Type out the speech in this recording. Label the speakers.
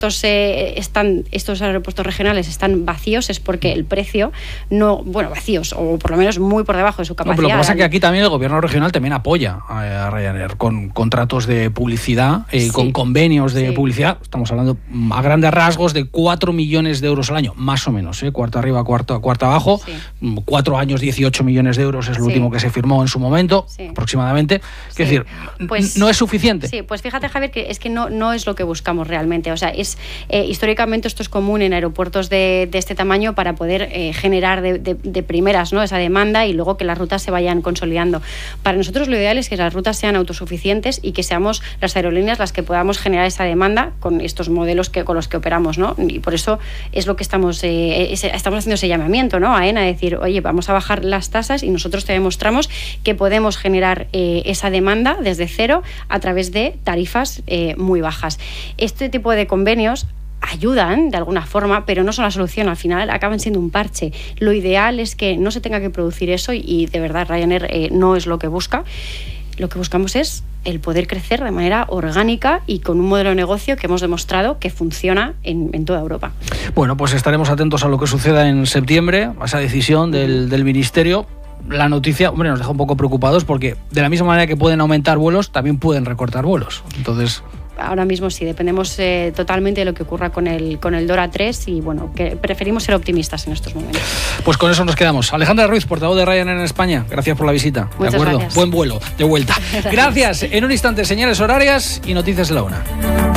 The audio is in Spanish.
Speaker 1: estos aeropuertos regionales están vacíos es porque el precio vacíos o por lo menos muy por debajo de su capacidad.
Speaker 2: Pero lo que pasa es que aquí también el gobierno regional también apoya a Ryanair con contratos de publicidad, con convenios de publicidad. Estamos hablando a grandes rasgos de 4 millones de euros al año, más o menos, cuarto arriba, cuarto abajo. 4 años, 18 millones de euros es lo último que se firmó en su momento, aproximadamente. Es decir, no es suficiente.
Speaker 1: Sí, pues fíjate, Javier, que es que no es lo que buscamos realmente. O sea, históricamente esto es común en aeropuertos de este tamaño para poder generar de primeras, ¿no?, esa demanda y luego que las rutas se vayan consolidando. Para nosotros lo ideal es que las rutas sean autosuficientes y que seamos las aerolíneas las que podamos generar esa demanda con estos modelos con los que operamos, ¿no? Y por eso es lo que estamos haciendo ese llamamiento, ¿no?, a AENA, a decir, oye, vamos a bajar las tasas y nosotros te demostramos que podemos generar esa demanda desde cero a través de tarifas muy bajas. Este tipo de convenios ayudan de alguna forma, pero no son la solución. Al final acaban siendo un parche. Lo ideal es que no se tenga que producir eso y de verdad Ryanair no es lo que busca. Lo que buscamos es el poder crecer de manera orgánica y con un modelo de negocio que hemos demostrado que funciona en toda Europa.
Speaker 2: Bueno, pues estaremos atentos a lo que suceda en septiembre, a esa decisión del Ministerio. La noticia, nos deja un poco preocupados porque de la misma manera que pueden aumentar vuelos, también pueden recortar vuelos. Entonces,
Speaker 1: ahora mismo sí, dependemos totalmente de lo que ocurra con el DORA 3 y que preferimos ser optimistas en estos momentos.
Speaker 2: Pues con eso nos quedamos. Alejandra Ruiz, portavoz de Ryanair en España, gracias por la visita.
Speaker 1: Muchas gracias.
Speaker 2: Buen vuelo, de vuelta. Gracias. En un instante, señales horarias y noticias de la 1.